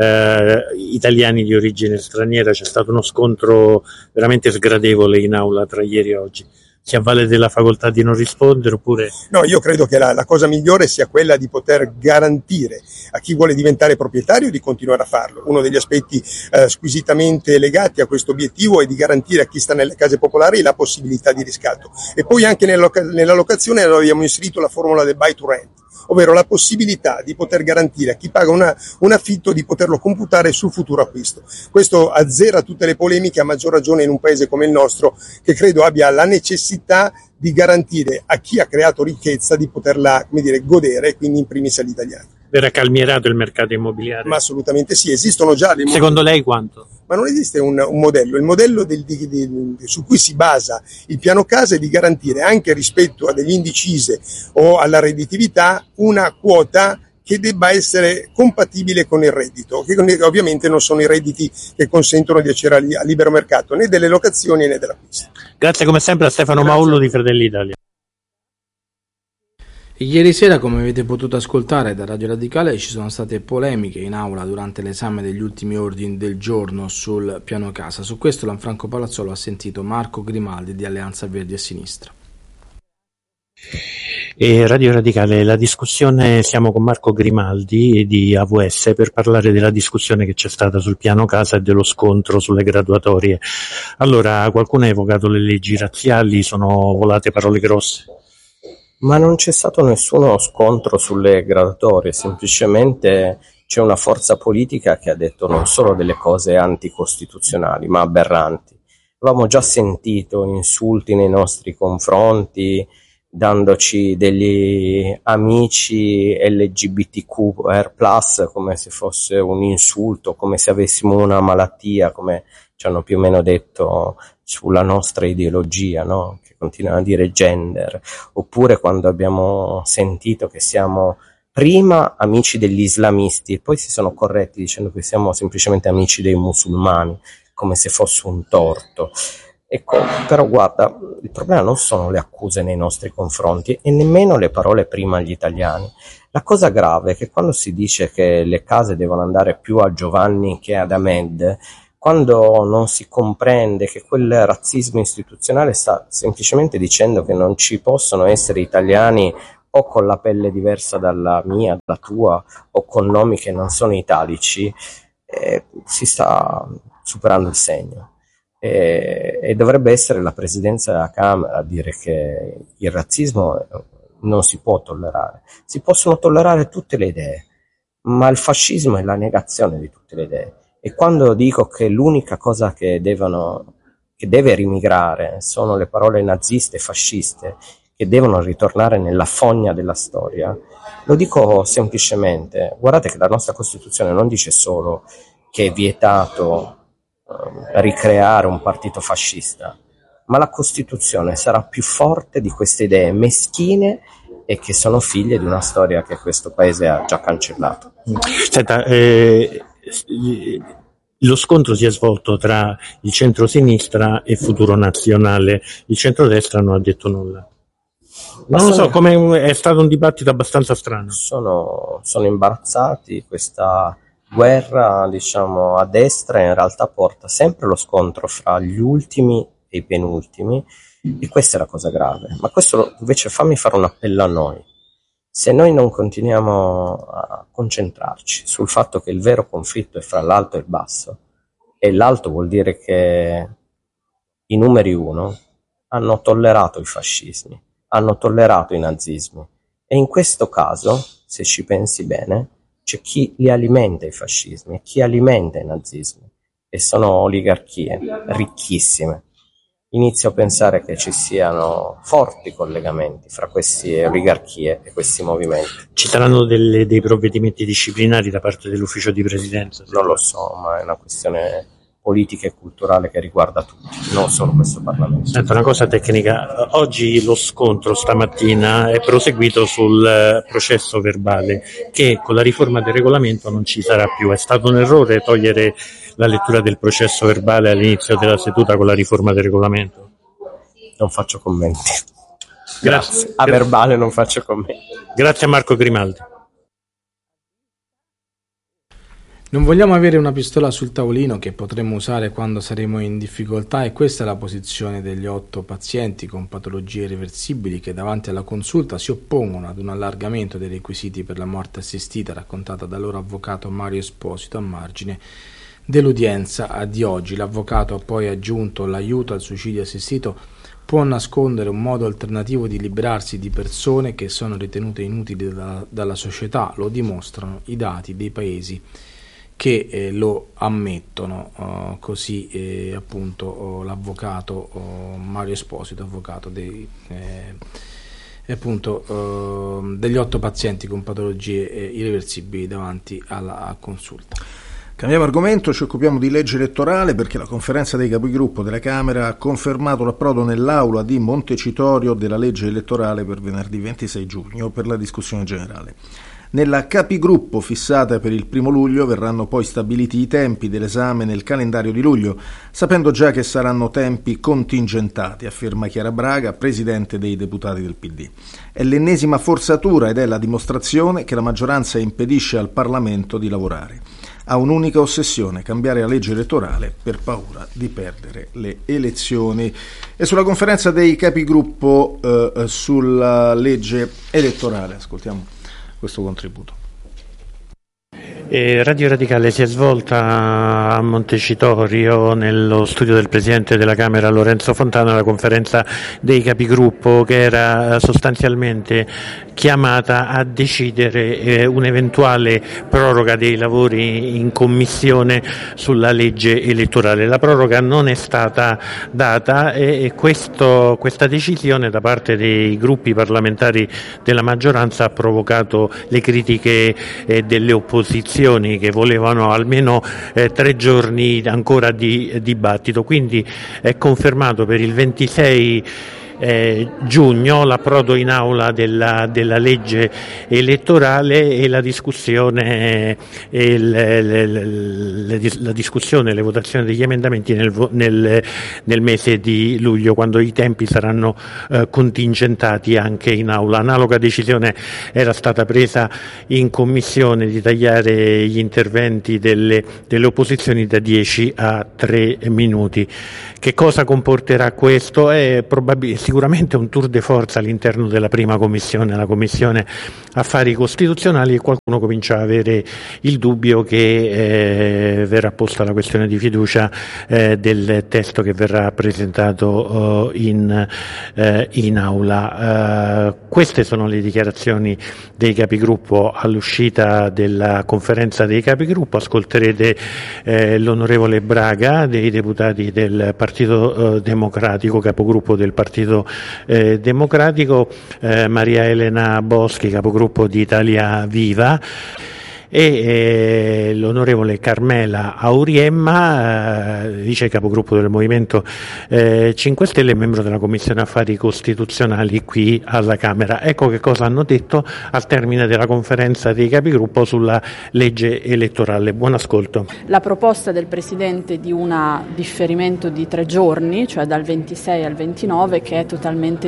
di origine straniera? C'è stato uno scontro veramente sgradevole in aula tra ieri e oggi. Si avvale della facoltà di non rispondere oppure? No, io credo che la cosa migliore sia quella di poter garantire a chi vuole diventare proprietario di continuare a farlo. Uno degli aspetti squisitamente legati a questo obiettivo è di garantire a chi sta nelle case popolari la possibilità di riscatto. E poi anche nella locazione abbiamo inserito la formula del buy to rent, ovvero la possibilità di poter garantire a chi paga un affitto di poterlo computare sul futuro acquisto. Questo azzera tutte le polemiche, a maggior ragione in un paese come il nostro, che credo abbia la necessità di garantire a chi ha creato ricchezza di poterla, godere, quindi in primis agli italiani. Verrà calmierato il mercato immobiliare? Ma assolutamente sì, esistono già dei Secondo lei quanto? Ma non esiste un modello. Il modello su cui si basa il piano casa è di garantire, anche rispetto a degli indici ISEE o alla redditività, una quota che debba essere compatibile con il reddito, che ovviamente non sono i redditi che consentono di accedere al libero mercato né delle locazioni né dell'acquisto. Grazie come sempre a Stefano Maullo di Fratelli Italia. Ieri sera, come avete potuto ascoltare da Radio Radicale, ci sono state polemiche in aula durante l'esame degli ultimi ordini del giorno sul piano casa. Su questo Lanfranco Palazzolo ha sentito Marco Grimaldi di Alleanza Verdi e Sinistra. Radio Radicale, la discussione, siamo con Marco Grimaldi di AVS per parlare della discussione che c'è stata sul piano casa e dello scontro sulle graduatorie. Allora, qualcuno ha evocato le leggi razziali, sono volate parole grosse? Ma non c'è stato nessuno scontro sulle graduatorie, semplicemente c'è una forza politica che ha detto non solo delle cose anticostituzionali, ma aberranti. Avevamo già sentito insulti nei nostri confronti, dandoci degli amici LGBTQ+, come se fosse un insulto, come se avessimo una malattia, come ci hanno più o meno detto sulla nostra ideologia, no? Che continuano a dire gender, oppure quando abbiamo sentito che siamo prima amici degli islamisti e poi si sono corretti dicendo che siamo semplicemente amici dei musulmani, come se fosse un torto. Ecco, però guarda, il problema non sono le accuse nei nostri confronti e nemmeno le parole prima agli italiani. La cosa grave è che quando si dice che le case devono andare più a Giovanni che ad Ahmed, quando non si comprende che quel razzismo istituzionale sta semplicemente dicendo che non ci possono essere italiani o con la pelle diversa dalla mia, dalla tua, o con nomi che non sono italici, si sta superando il segno. E dovrebbe essere la presidenza della Camera a dire che il razzismo non si può tollerare. Si possono tollerare tutte le idee, ma il fascismo è la negazione di tutte le idee. E quando dico che l'unica cosa che deve rimigrare sono le parole naziste e fasciste, che devono ritornare nella fogna della storia, lo dico semplicemente. Guardate che la nostra Costituzione non dice solo che è vietato ricreare un partito fascista, ma la Costituzione sarà più forte di queste idee meschine e che sono figlie di una storia che questo paese ha già cancellato. Senta, lo scontro si è svolto tra il centro-sinistra e Futuro Nazionale, il centrodestra non ha detto nulla. Non lo so, è stato un dibattito abbastanza strano. Sono imbarazzati. Questa guerra, diciamo, a destra in realtà porta sempre lo scontro fra gli ultimi e i penultimi, e questa è la cosa grave. Ma questo invece fammi fare un appello a noi. Se noi non continuiamo a concentrarci sul fatto che il vero conflitto è fra l'alto e il basso, e l'alto vuol dire che i numeri uno hanno tollerato i fascismi, hanno tollerato i nazismi, e in questo caso, se ci pensi bene, c'è chi li alimenta i fascismi e chi alimenta i nazismi, e sono oligarchie ricchissime. Inizio a pensare che ci siano forti collegamenti fra queste oligarchie e questi movimenti. Ci saranno dei provvedimenti disciplinari da parte dell'ufficio di presidenza? Non lo so, ma è una questione politica e culturale che riguarda tutti, non solo questo Parlamento. Senta, una cosa tecnica, oggi lo scontro stamattina è proseguito sul processo verbale, che con la riforma del regolamento non ci sarà più. È stato un errore togliere la lettura del processo verbale all'inizio della seduta con la riforma del regolamento? Non faccio commenti. Grazie. A verbale non faccio commenti. Grazie a Marco Grimaldi. Non vogliamo avere una pistola sul tavolino che potremmo usare quando saremo in difficoltà, e questa è la posizione degli 8 pazienti con patologie irreversibili che davanti alla consulta si oppongono ad un allargamento dei requisiti per la morte assistita, raccontata dal loro avvocato Mario Esposito a margine dell'udienza di oggi. L'avvocato ha poi aggiunto: l'aiuto al suicidio assistito può nascondere un modo alternativo di liberarsi di persone che sono ritenute inutili dalla società, lo dimostrano i dati dei paesi che lo ammettono, così appunto l'avvocato Mario Esposito, avvocato degli 8 pazienti con patologie irreversibili davanti alla consulta. Cambiamo argomento, ci occupiamo di legge elettorale perché la conferenza dei capigruppo della Camera ha confermato l'approdo nell'aula di Montecitorio della legge elettorale per venerdì 26 giugno per la discussione generale. Nella capigruppo fissata per il 1 luglio verranno poi stabiliti i tempi dell'esame nel calendario di luglio, sapendo già che saranno tempi contingentati, afferma Chiara Braga, presidente dei deputati del PD. È l'ennesima forzatura ed è la dimostrazione che la maggioranza impedisce al Parlamento di lavorare. Ha un'unica ossessione: cambiare la legge elettorale per paura di perdere le elezioni. E sulla conferenza dei capigruppo sulla legge elettorale ascoltiamo questo contributo. Radio Radicale si è svolta a Montecitorio nello studio del Presidente della Camera Lorenzo Fontana la conferenza dei capigruppo, che era sostanzialmente chiamata a decidere un'eventuale proroga dei lavori in commissione sulla legge elettorale. La proroga non è stata data e questa decisione da parte dei gruppi parlamentari della maggioranza ha provocato le critiche delle opposizioni, che volevano almeno 3 giorni ancora di dibattito. Quindi è confermato per il 26 giugno, l'approdo in aula della legge elettorale e la discussione e la discussione e le votazioni degli emendamenti nel mese di luglio, quando i tempi saranno contingentati anche in aula. Analoga decisione era stata presa in commissione di tagliare gli interventi delle opposizioni da 10 a 3 minuti. Che cosa comporterà questo? È sicuramente un tour de force all'interno della prima commissione, la commissione affari costituzionali, e qualcuno comincia a avere il dubbio che verrà posta la questione di fiducia del testo che verrà presentato in aula. Queste sono le dichiarazioni dei capigruppo all'uscita della conferenza dei capigruppo. Ascolterete l'onorevole Braga, dei deputati del Partito Democratico, capogruppo del Partito Democratico, Maria Elena Boschi, capogruppo di Italia Viva, e l'onorevole Carmela Auriemma, vice capogruppo del Movimento 5 Stelle e membro della Commissione Affari Costituzionali qui alla Camera. Ecco che cosa hanno detto al termine della conferenza dei capigruppo sulla legge elettorale. Buon ascolto. La proposta del Presidente di un differimento di 3 giorni, cioè dal 26 al 29, che è totalmente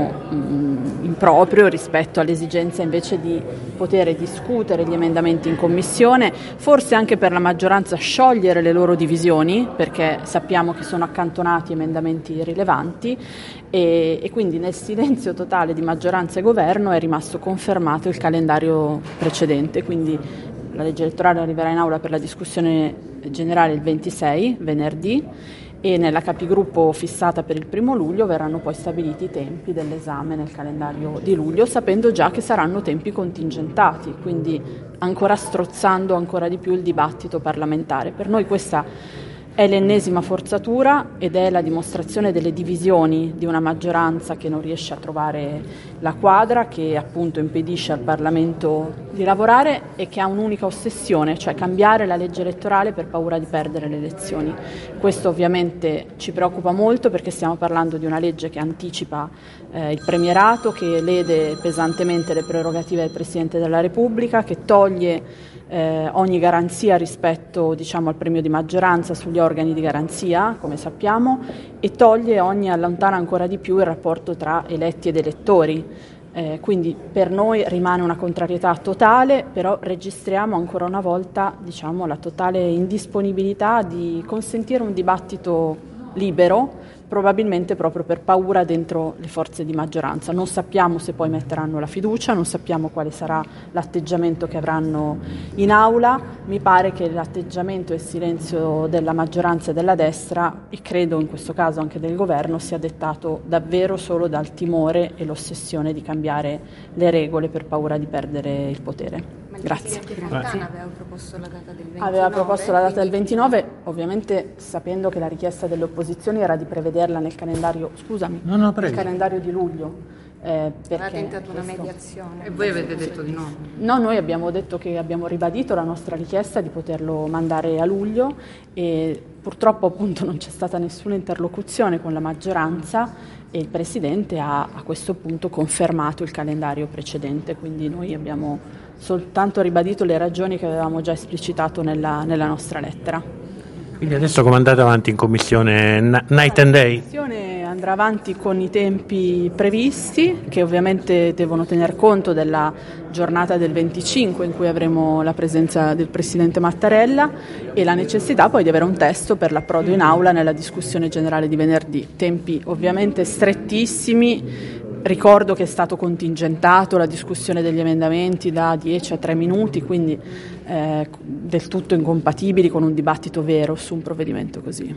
improprio rispetto all'esigenza invece di poter discutere gli emendamenti in Commissione, forse anche per la maggioranza sciogliere le loro divisioni, perché sappiamo che sono accantonati emendamenti rilevanti, e quindi nel silenzio totale di maggioranza e governo è rimasto confermato il calendario precedente. Quindi la legge elettorale arriverà in aula per la discussione generale il 26, venerdì, e nella capigruppo fissata per il 1° luglio verranno poi stabiliti i tempi dell'esame nel calendario di luglio, sapendo già che saranno tempi contingentati, quindi ancora strozzando ancora di più il dibattito parlamentare. Per noi questa è l'ennesima forzatura ed è la dimostrazione delle divisioni di una maggioranza che non riesce a trovare la quadra, che appunto impedisce al Parlamento di lavorare e che ha un'unica ossessione, cioè cambiare la legge elettorale per paura di perdere le elezioni. Questo ovviamente ci preoccupa molto, perché stiamo parlando di una legge che anticipa il premierato, che lede pesantemente le prerogative del Presidente della Repubblica, che toglie ogni garanzia rispetto al premio di maggioranza sugli organi di garanzia, come sappiamo, e allontana ancora di più il rapporto tra eletti ed elettori. Quindi per noi rimane una contrarietà totale, però registriamo ancora una volta la totale indisponibilità di consentire un dibattito libero, probabilmente proprio per paura dentro le forze di maggioranza. Non sappiamo se poi metteranno la fiducia, non sappiamo quale sarà l'atteggiamento che avranno in aula. Mi pare che l'atteggiamento e il silenzio della maggioranza e della destra, e credo in questo caso anche del governo, sia dettato davvero solo dal timore e l'ossessione di cambiare le regole per paura di perdere il potere. Grazie. Aveva proposto la data del 29. Aveva proposto la data del 29, ovviamente sapendo che la richiesta delle opposizioni era di prevederla nel calendario, nel calendario di luglio. Ha tentato una mediazione. E voi avete detto di no? No, noi abbiamo detto che abbiamo ribadito la nostra richiesta di poterlo mandare a luglio, e purtroppo appunto non c'è stata nessuna interlocuzione con la maggioranza, e il Presidente ha a questo punto confermato il calendario precedente, quindi noi abbiamo soltanto ribadito le ragioni che avevamo già esplicitato nella nostra lettera. Quindi adesso come andate avanti in commissione? Night and day? La commissione andrà avanti con i tempi previsti, che ovviamente devono tener conto della giornata del 25 in cui avremo la presenza del Presidente Mattarella, e la necessità poi di avere un testo per l'approdo in aula nella discussione generale di venerdì. Tempi ovviamente strettissimi. Ricordo che è stato contingentato la discussione degli emendamenti da 10 a 3 minuti, quindi del tutto incompatibili con un dibattito vero su un provvedimento così.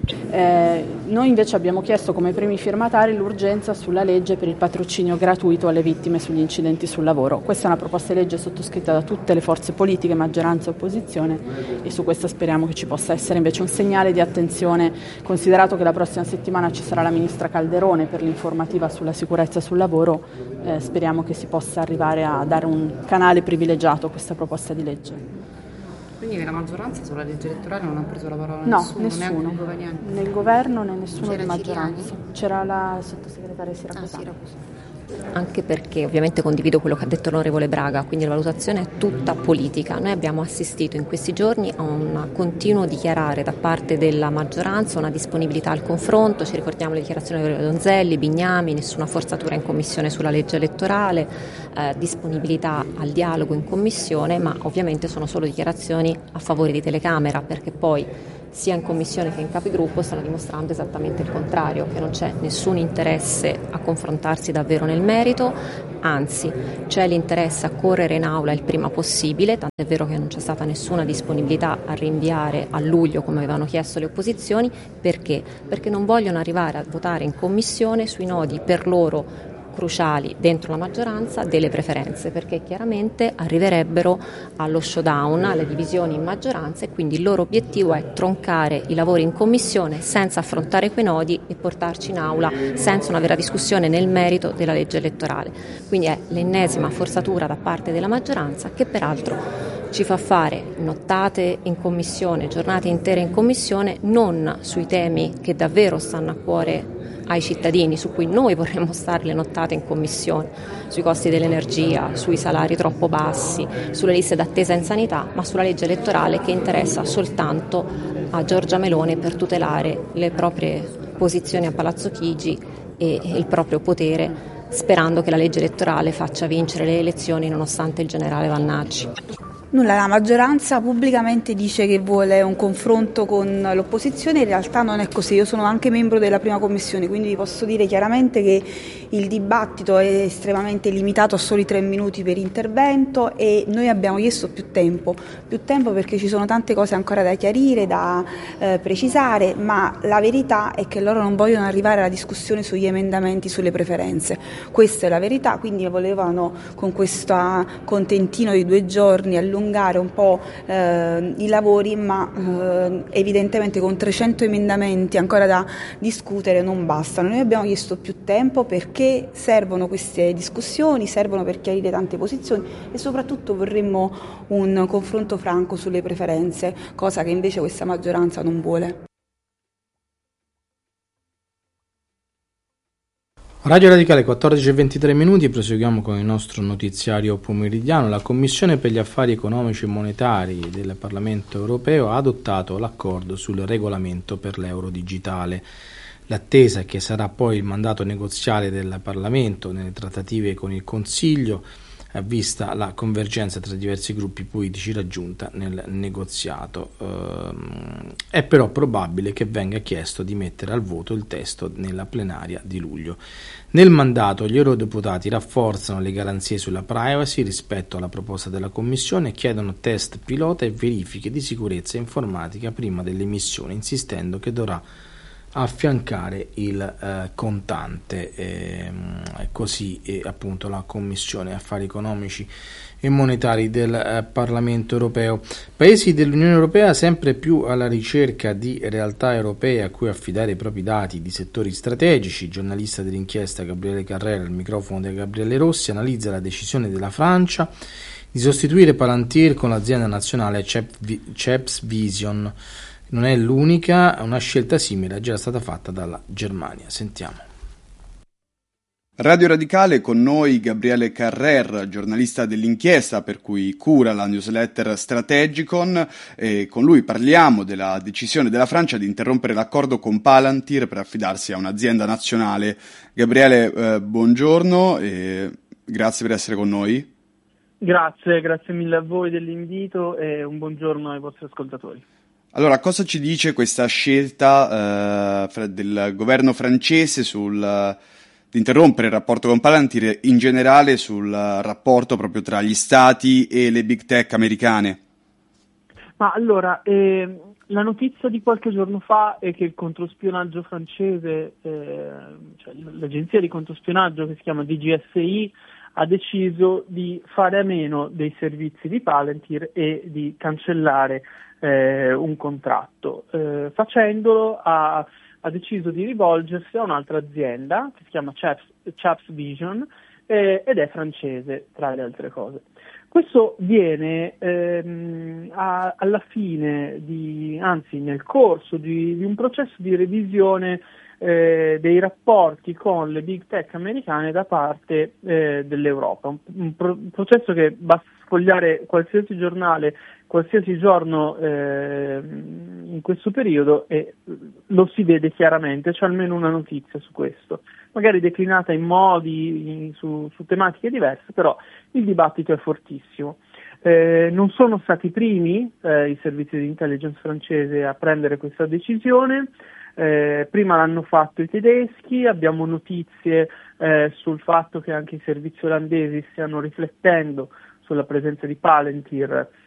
Noi invece abbiamo chiesto come primi firmatari l'urgenza sulla legge per il patrocinio gratuito alle vittime sugli incidenti sul lavoro. Questa è una proposta di legge sottoscritta da tutte le forze politiche, maggioranza e opposizione, e su questa speriamo che ci possa essere invece un segnale di attenzione, considerato che la prossima settimana ci sarà la Ministra Calderone per l'informativa sulla sicurezza sul lavoro. Speriamo che si possa arrivare a dare un canale privilegiato a questa proposta di legge. Quindi nella maggioranza sulla legge elettorale non ha preso la parola No, nessuno. nessuno. Né il governo né nessuno di maggioranza. Ciriani? C'era la sottosegretaria Siracusano. Anche perché ovviamente condivido quello che ha detto l'onorevole Braga, quindi la valutazione è tutta politica. Noi abbiamo assistito in questi giorni a un continuo dichiarare da parte della maggioranza una disponibilità al confronto, ci ricordiamo le dichiarazioni di Donzelli, Bignami, nessuna forzatura in commissione sulla legge elettorale, disponibilità al dialogo in commissione, ma ovviamente sono solo dichiarazioni a favore di telecamera, perché poi sia in commissione che in capigruppo stanno dimostrando esattamente il contrario, che non c'è nessun interesse a confrontarsi davvero nel merito, anzi c'è l'interesse a correre in aula il prima possibile, tant'è vero che non c'è stata nessuna disponibilità a rinviare a luglio come avevano chiesto le opposizioni. Perché? Perché non vogliono arrivare a votare in commissione sui nodi per loro cruciali dentro la maggioranza delle preferenze, perché chiaramente arriverebbero allo showdown, alle divisioni in maggioranza, e quindi il loro obiettivo è troncare i lavori in commissione senza affrontare quei nodi e portarci in aula senza una vera discussione nel merito della legge elettorale. Quindi è l'ennesima forzatura da parte della maggioranza, che peraltro ci fa fare nottate in commissione, giornate intere in commissione, non sui temi che davvero stanno a cuore ai cittadini, su cui noi vorremmo stare le nottate in commissione, sui costi dell'energia, sui salari troppo bassi, sulle liste d'attesa in sanità, ma sulla legge elettorale che interessa soltanto a Giorgia Meloni per tutelare le proprie posizioni a Palazzo Chigi e il proprio potere, sperando che la legge elettorale faccia vincere le elezioni nonostante il generale Vannacci. Nulla, la maggioranza pubblicamente dice che vuole un confronto con l'opposizione, in realtà non è così. Io sono anche membro della prima commissione, quindi vi posso dire chiaramente che il dibattito è estremamente limitato a soli 3 minuti per intervento, e noi abbiamo chiesto più tempo perché ci sono tante cose ancora da chiarire, da precisare, ma la verità è che loro non vogliono arrivare alla discussione sugli emendamenti, sulle preferenze. Questa è la verità, quindi volevano con questo contentino di 2 giorni allungare un po' i lavori, ma evidentemente con 300 emendamenti ancora da discutere non bastano. Noi abbiamo chiesto più tempo perché servono queste discussioni, servono per chiarire tante posizioni, e soprattutto vorremmo un confronto franco sulle preferenze, cosa che invece questa maggioranza non vuole. Radio Radicale 14:23, proseguiamo con il nostro notiziario pomeridiano. La Commissione per gli affari economici e monetari del Parlamento europeo ha adottato l'accordo sul regolamento per l'euro digitale. L'attesa è che sarà poi il mandato negoziale del Parlamento nelle trattative con il Consiglio, vista la convergenza tra diversi gruppi politici raggiunta nel negoziato. È però probabile che venga chiesto di mettere al voto il testo nella plenaria di luglio. Nel mandato gli eurodeputati rafforzano le garanzie sulla privacy rispetto alla proposta della Commissione e chiedono test pilota e verifiche di sicurezza informatica prima dell'emissione, insistendo che dovrà affiancare il contante. Così appunto la Commissione Affari Economici e Monetari del Parlamento Europeo. Paesi dell'Unione Europea sempre più alla ricerca di realtà europee a cui affidare i propri dati di settori strategici. Il giornalista dell'inchiesta Gabriele Carrera, al microfono di Gabriele Rossi, analizza la decisione della Francia di sostituire Palantir con l'azienda nazionale CEPS Vision. Non è l'unica, una scelta simile è già stata fatta dalla Germania. Sentiamo. Radio Radicale, con noi Gabriele Carrer, giornalista dell'inchiesta per cui cura la newsletter Strategicon, e con lui parliamo della decisione della Francia di interrompere l'accordo con Palantir per affidarsi a un'azienda nazionale. Gabriele, buongiorno e grazie per essere con noi. Grazie mille a voi dell'invito e un buongiorno ai vostri ascoltatori. Allora, cosa ci dice questa scelta del governo francese di interrompere il rapporto con Palantir, in generale sul rapporto proprio tra gli stati e le big tech americane? Ma allora, la notizia di qualche giorno fa è che il controspionaggio francese, cioè l'agenzia di controspionaggio che si chiama DGSI, ha deciso di fare a meno dei servizi di Palantir e di cancellare un contratto. Facendolo ha deciso di rivolgersi a un'altra azienda che si chiama CEPS Vision ed è francese, tra le altre cose. Questo viene alla fine, anzi nel corso di un processo di revisione dei rapporti con le big tech americane da parte dell'Europa, un processo che basta sfogliare qualsiasi giornale, qualsiasi giorno in questo periodo e lo si vede chiaramente, c'è almeno una notizia su questo, magari declinata in modi, su tematiche diverse, però il dibattito è fortissimo. Non sono stati i primi i servizi di intelligence francese a prendere questa decisione. Prima l'hanno fatto i tedeschi, abbiamo notizie sul fatto che anche i servizi olandesi stiano riflettendo sulla presenza di Palantir